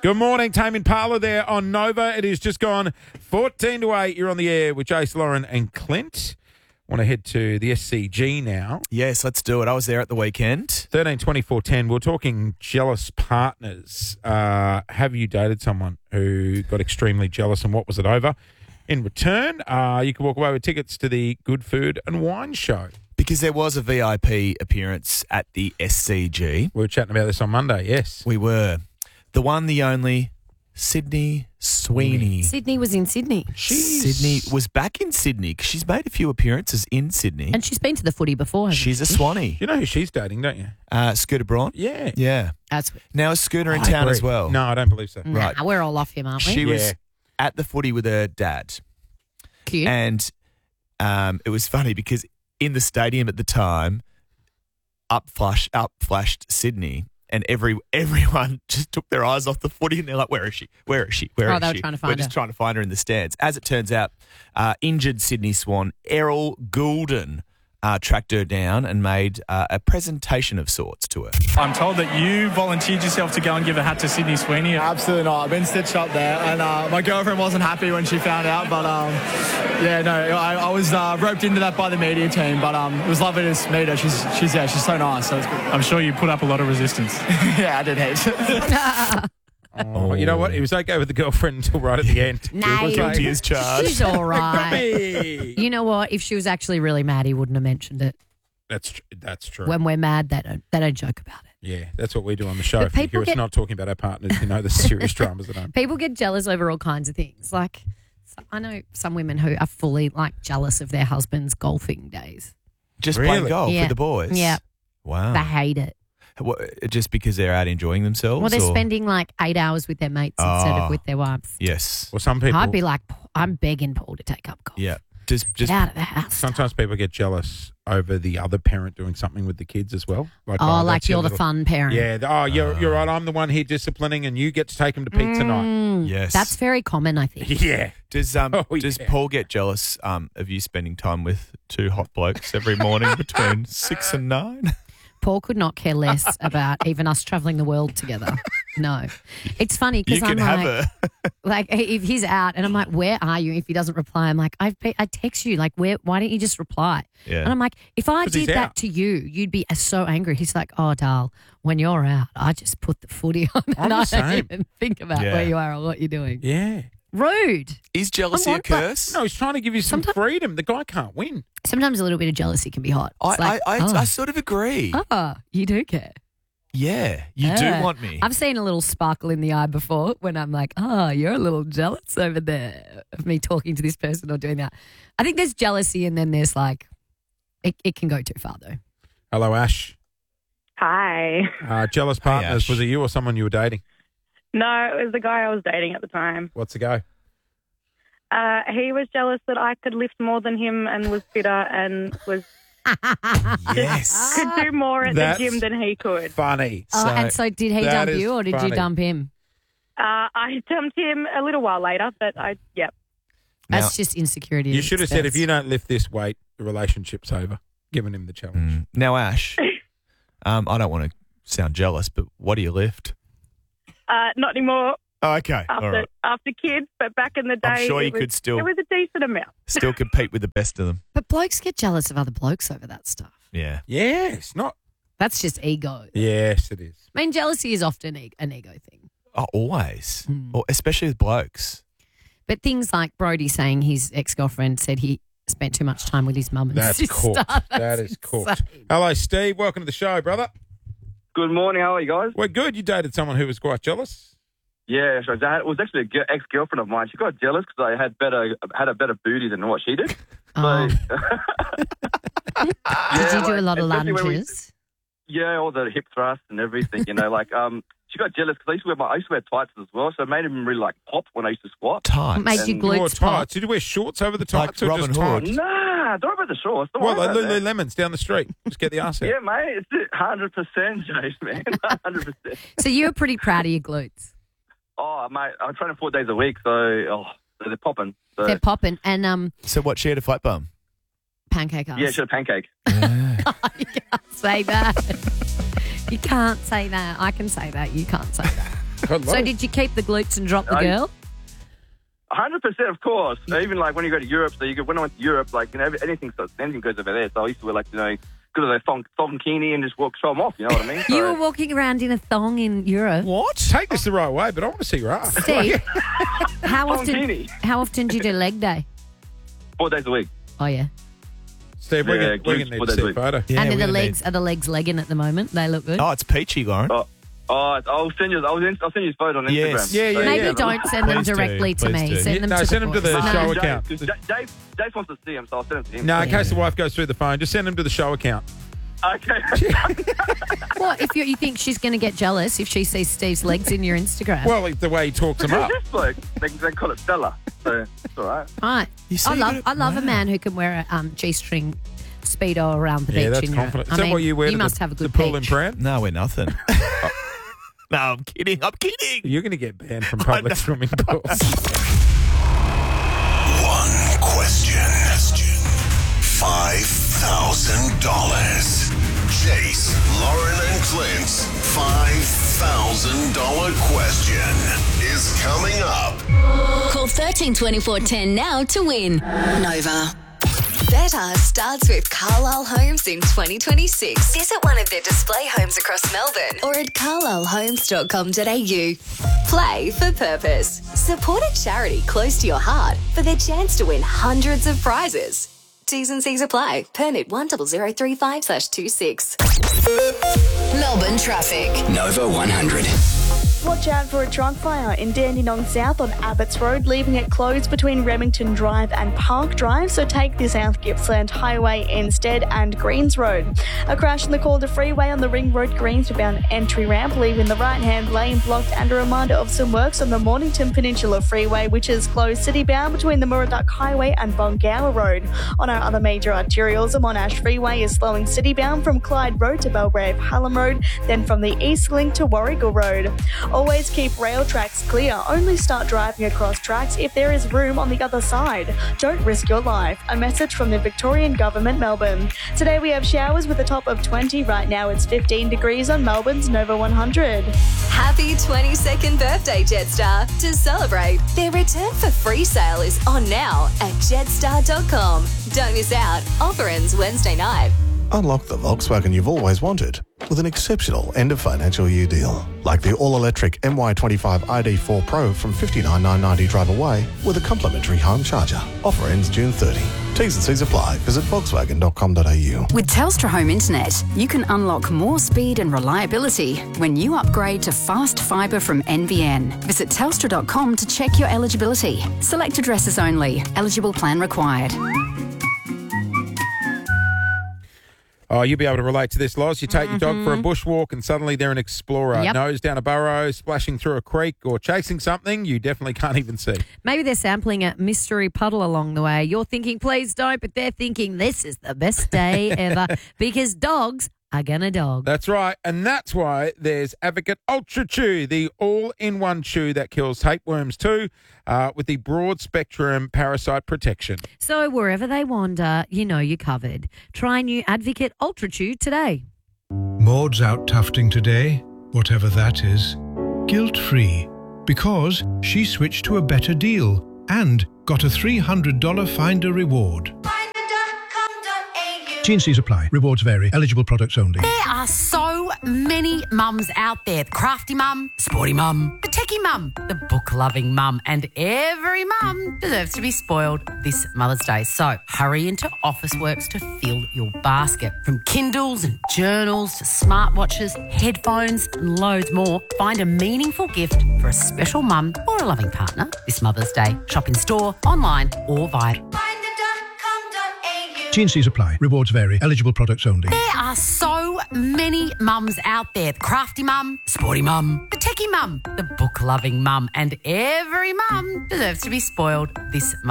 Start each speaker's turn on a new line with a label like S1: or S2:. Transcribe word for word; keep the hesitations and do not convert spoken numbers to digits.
S1: Good morning, Tame Impala there on Nova. It is just gone fourteen to eight. You're on the air with Jace, Lauren and Clint. Want to head to the S C G now.
S2: Yes, let's do it. I was there at the weekend.
S1: thirteen twenty-four ten. We're talking jealous partners. Uh, have you dated someone who got extremely jealous, and what was it over? In return, uh, you can walk away with tickets to the Good Food and Wine Show.
S2: Because there was a V I P appearance at the S C G.
S1: We were chatting about this on Monday, yes.
S2: We were. The one, the only, Sydney Sweeney.
S3: Sydney was in Sydney.
S1: She's-
S2: Sydney was back in Sydney because she's made a few appearances in Sydney.
S3: And she's been to the footy before. hasn't
S2: She's a
S3: she?
S2: Swanee.
S1: You know who she's dating, don't you?
S2: Uh, Scooter Braun?
S1: Yeah.
S2: Yeah.
S3: That's
S2: Now is Scooter in
S1: I
S2: town
S1: agree.
S2: as well?
S1: No, I don't believe so.
S3: nah,
S2: Right.
S3: we're all off him, aren't we?
S2: She was
S1: Yeah.
S2: at the footy with her dad.
S3: Cute.
S2: And um, it was funny because in the stadium at the time, up flash, up flashed Sydney, and every everyone just took their eyes off the footy, and they're like, "Where is she? Where is she? Where
S3: Oh,
S2: is
S3: they were
S2: she?"
S3: trying to
S2: We're
S3: find
S2: just
S3: her.
S2: trying to find her in the stands. As it turns out, uh, injured Sydney Swan Errol Goulden uh, tracked her down and made uh, a presentation of sorts to her.
S4: I'm told that you volunteered yourself to go and give a hat to Sydney Sweeney.
S5: Absolutely not. I've been stitched up there, and uh, my girlfriend wasn't happy when she found out. But um, yeah, no, I, I was uh, roped into that by the media team. But um, it was lovely to meet her. She's she's yeah, she's so nice. So it's good.
S4: I'm sure you put up a lot of resistance.
S5: Yeah, I did hate it.
S1: Oh, you know what? He was okay with the girlfriend until right at the end.
S3: Nah,
S1: It was
S3: you're-
S1: like,
S2: Guilty as charged.
S3: She's all right.
S1: "Hey."
S3: You know what? If she was actually really mad, he wouldn't have mentioned it.
S1: That's tr- that's true.
S3: When we're mad, they don't, they don't joke about it.
S1: Yeah, that's what we do on the show.
S3: But
S1: If you
S3: people
S1: hear us
S3: get-
S1: not talking about our partners, you know the serious dramas at home.
S3: People get jealous over all kinds of things. Like, so- I know some women who are fully, like, jealous of their husband's golfing days.
S2: Just
S1: Really?
S2: playing golf
S3: Yeah.
S2: with the boys.
S3: Yeah.
S2: Wow.
S3: They hate it.
S2: What, just because they're out enjoying themselves?
S3: Well, they're
S2: or-
S3: spending, like, eight hours with their mates instead
S2: Oh.
S3: of with their wives.
S2: Yes.
S1: Well, some people.
S3: I'd be like, I'm begging Paul to take up golf.
S2: Yeah. Just,
S3: Get
S2: just
S3: out of the house.
S1: Sometimes people get jealous over the other parent doing something with the kids as well. Like,
S3: Oh, like
S1: that's your
S3: you're the
S1: little-
S3: fun parent.
S1: Yeah. the- Oh, you're you're right. I'm the one here disciplining, and you get to take them to pizza night.
S3: Mm,
S2: Yes.
S3: That's very common, I think.
S1: Yeah.
S2: Does um
S1: Oh,
S2: does
S1: yeah.
S2: Paul get jealous um of you spending time with two hot blokes every morning between six and nine?
S3: Paul could not care less about even us travelling the world together. No. It's funny
S2: You
S3: because
S2: can
S3: I'm
S2: have
S3: like,
S2: her.
S3: like, if he's out and I'm like, where are you? If he doesn't reply, I'm like, I've be- I text you, like, where? Why don't you just reply?
S2: Yeah.
S3: And I'm like, if I
S1: 'Cause he's
S3: did that
S1: out.
S3: to you, you'd be uh, so angry. He's like, oh, Dal, when you're out, I just put the footy on
S1: I'm
S3: and
S1: the
S3: I
S1: same.
S3: don't even think about
S2: Yeah.
S3: where you are or what you're doing.
S1: Yeah.
S3: Rude.
S2: Is jealousy
S3: I
S2: a
S3: want that.
S2: curse?
S1: No, he's trying to give you some
S3: Sometimes-
S1: freedom. The guy can't win.
S3: Sometimes a little bit of jealousy can be hot.
S2: I,
S3: It's like,
S2: I, I,
S3: oh,
S2: I sort of agree.
S3: oh, you do care.
S2: Yeah, you
S3: Yeah.
S2: do want me.
S3: I've seen a little sparkle in the eye before when I'm like, oh, you're a little jealous over there of me talking to this person or doing that. I think there's jealousy and then there's like, it, it can go too far though.
S1: Hello, Ash.
S6: Hi.
S1: Uh, jealous partners.
S2: Ash.
S1: Was it you or someone you were dating?
S6: No, it was the guy I was dating at the time.
S1: What's the go?
S6: Uh, he was jealous that I could lift more than him and was fitter and was
S2: yes.
S6: could do more at
S1: That's-
S6: the gym than he could.
S1: Funny.
S3: Oh,
S2: So-
S3: and so did he
S1: That
S3: dump
S1: is
S3: you or did
S1: funny.
S3: you dump him?
S6: Uh, I dumped him a little while later, but I, yep.
S2: Now-
S3: That's just insecurity.
S1: You
S3: at
S1: should have
S3: its
S1: said, if
S3: best.
S1: you don't lift this weight, the relationship's over. Giving him the challenge.
S2: Mm. Now, Ash, um, I don't want to sound jealous, but what do you lift?
S6: Uh, not anymore
S2: Oh, okay.
S6: after
S2: All right.
S6: after kids, but back in the day,
S2: I'm sure
S6: it
S2: you
S6: was,
S2: could still
S6: it was a decent amount.
S2: still compete with the best of them.
S3: But blokes get jealous of other blokes over that stuff.
S2: Yeah.
S1: Yes. Not.
S3: That's just ego.
S1: Yes, it is.
S3: I mean, jealousy is often e- an ego thing.
S2: Oh, always.
S3: Mm.
S2: Or especially with blokes.
S3: But things like Brody saying his ex-girlfriend said he spent too much time with his mum and
S1: That's
S3: sister.
S1: cooked.
S3: That's
S1: That is cooked.
S3: insane.
S1: Hello, Steve. Welcome to the show, brother.
S7: Good morning. How are you guys?
S1: We're good. You dated someone who was quite jealous.
S7: Yeah, so that was actually a ge- ex-girlfriend of mine. She got jealous because I had better had a better booty than what she did.
S3: Oh.
S7: So,
S3: Did you do a lot of
S7: especially when we-
S3: lunges?
S7: yeah, all the hip thrusts and everything. You know, like um, she got jealous because I used to wear my I used to wear tights as well, so it made him really like pop when I used to squat.
S2: Tights.
S3: Made you
S7: And-
S1: You wore
S3: glutes pop.
S1: tights. Did you wear shorts over the
S2: Like
S1: tights or
S2: Robin
S1: just
S2: Hood.
S1: tights?
S7: Nah, don't worry about the shorts. Don't
S1: What,
S7: worry
S1: like
S7: about that.
S1: Lululemons down the street? Just get the ass out.
S7: Yeah, mate, it's hundred percent, Jace, man, hundred percent.
S3: So you were pretty proud of your glutes.
S7: Oh, mate, I'm training four days a week, so oh, they're popping. So,
S3: They're popping. And um,
S2: So what, she had a flat bum?
S3: pancake ass.
S7: yeah, she had a pancake.
S3: You can't say that. You can't say that. I can say that. You can't say that.
S1: God
S3: So
S1: love.
S3: did you keep the glutes and drop the
S7: I-
S3: girl?
S7: one hundred percent, of course. Even like when you go to Europe, so you go, when I went to Europe, like you know, anything anything goes over there. So I used to wear like you know, good as a thong, thong bikini and just walk, show them off. You know what I mean?
S3: You
S7: So-
S3: were walking around in a thong in Europe.
S1: What? Take this the right way, but I want to see your ass.
S3: Steve, how
S7: Thong
S3: often?
S7: bikini.
S3: How often do you do leg day?
S7: four days a week.
S3: Oh yeah.
S1: Steve, we're
S7: Yeah,
S1: going to
S7: glutes,
S1: need
S7: what
S1: to
S7: they
S1: see a
S7: do.
S1: photo.
S2: Yeah,
S3: and are
S2: we're
S3: the
S2: gonna
S3: legs are the legs legging at the moment? They look good.
S2: need- Oh, it's peachy, Lauren.
S7: Oh, oh, I'll send you. I'll, I'll send you his photo on Instagram.
S2: Yes.
S1: Yeah, yeah,
S3: Maybe
S1: yeah.
S3: don't send them
S2: Please do,
S3: directly to
S2: please
S3: me.
S2: do.
S3: Send them
S1: No,
S3: to
S1: send
S3: the
S1: them to the
S3: boys.
S1: show
S3: No.
S1: account.
S7: Dave, Dave, Dave wants to see him, so I'll send it to him.
S1: No, in case the wife goes through the phone, just send them to the show account.
S7: Okay.
S3: What if you, you think she's going to get jealous if she sees Steve's legs in your Instagram?
S1: Well, the way he talks them up.
S7: This bloke, they, they call it Stella, so it's all right.
S3: right.
S2: You see,
S3: I love
S2: but-
S3: I love a
S2: wow.
S3: man who can wear a um, G-string speedo around the
S1: Yeah,
S3: beach
S1: that's
S3: in Europe.
S1: confident. Is
S3: I
S1: that
S3: mean,
S1: what you wear
S3: you
S1: to
S3: must
S1: the,
S3: have a good
S1: the pool in
S3: peach.
S1: Pran?
S2: No, we're nothing. No, I'm kidding. I'm kidding.
S1: You're going to get banned from public
S2: know.
S1: swimming pools.
S8: One question. Five thousand dollars. Chase, Lauren, and Clint's five thousand dollar question is coming up.
S9: Call thirteen twenty-four ten now to win. Nova. Better starts with Carlisle Homes in twenty twenty-six. Visit one of their display homes across Melbourne or at carlisle homes dot com dot a u. Play for purpose. Support a charity close to your heart for their chance to win hundreds of prizes. T's and C's apply. Permit one zero zero three five slash two six. Melbourne traffic.
S8: Nova one hundred.
S10: Watch out for a truck fire in Dandenong South on Abbots Road, leaving it closed between Remington Drive and Park Drive, so take the South Gippsland Highway instead and Greens Road. A crash in the Calder Freeway on the Ring Road Greens bound entry ramp, leaving the right-hand lane blocked, and a reminder of some works on the Mornington Peninsula Freeway, which is closed city-bound between the Murray-Duck Highway and Bungower Road. On our other major arterials, the Monash Freeway is slowing city-bound from Clyde Road to Belgrave Hallam Road, then from the East Link to Warrigal Road. Always keep rail tracks clear. Only start driving across tracks if there is room on the other side. Don't risk your life. A message from the Victorian Government, Melbourne. Today we have showers with a top of twenty. Right now it's fifteen degrees on Melbourne's Nova one hundred.
S9: Happy twenty-second birthday, Jetstar. To celebrate, their return for free sale is on now at jetstar dot com. Don't miss out. Offer ends Wednesday night.
S11: Unlock the Volkswagen you've always wanted with an exceptional end of financial year deal. Like the all-electric M Y twenty-five I D four Pro from fifty-nine thousand nine hundred ninety drive away with a complimentary home charger. Offer ends June thirtieth. T's and C's apply. Visit volkswagen dot com dot a u.
S12: With Telstra Home Internet, you can unlock more speed and reliability when you upgrade to fast fibre from N B N. Visit telstra dot com to check your eligibility. Select addresses only. Eligible plan required.
S1: Oh, you'll be able to relate to this, Loz. You take your dog for a bushwalk and suddenly they're an explorer.
S3: Yep.
S1: Nose down a burrow, splashing through a creek or chasing something you definitely can't even see.
S3: Maybe they're sampling a mystery puddle along the way. You're thinking, please don't, but they're thinking, this is the best day ever because dogs are gonna dog.
S1: That's right. And that's why there's Advocate Ultra Chew, the all-in-one chew that kills tapeworms too, uh, with the broad spectrum parasite protection.
S3: So wherever they wander, you know you're covered. Try new Advocate Ultra Chew today.
S13: Maud's out tufting today, whatever that is, guilt-free, because she switched to a better deal and got a three hundred dollars Finder reward. T and C's apply. Rewards vary. Eligible products only.
S14: There are so many mums out there. The crafty mum, sporty mum, the techie mum, the book-loving mum, and every mum deserves to be spoiled this Mother's Day. So hurry into Officeworks to fill your basket. From Kindles and journals to smartwatches, headphones and loads more, find a meaningful gift for a special mum or a loving partner this Mother's Day. Shop in store, online or via
S13: T and C's apply. Rewards vary. Eligible products only.
S14: There are so many mums out there. The crafty mum, sporty mum, the techie mum, the book-loving mum, and every mum deserves to be spoiled this